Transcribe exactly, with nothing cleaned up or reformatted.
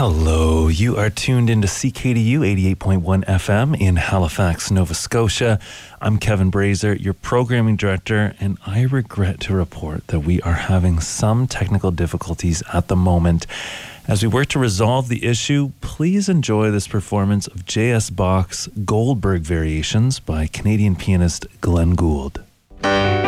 Hello, you are tuned into C K D U eighty-eight point one F M in Halifax, Nova Scotia. I'm Kevin Brazier, your programming director, and I regret to report that we are having some technical difficulties at the moment. As we work to resolve the issue, please enjoy this performance of J S. Bach's Goldberg Variations by Canadian pianist Glenn Gould.